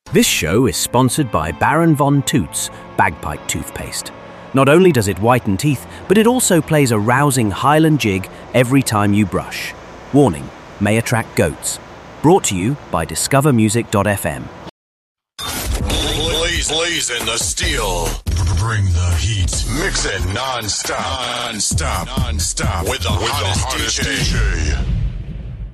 This show is sponsored by Baron Von Toots Bagpipe Toothpaste. Not only does it whiten teeth, but it also plays a rousing Highland jig every time you brush. Warning, may attract goats. Brought to you by discovermusic.fm. Blazing the steel. Bring the heat. Mix it non-stop. Non-stop. With the hottest DJ.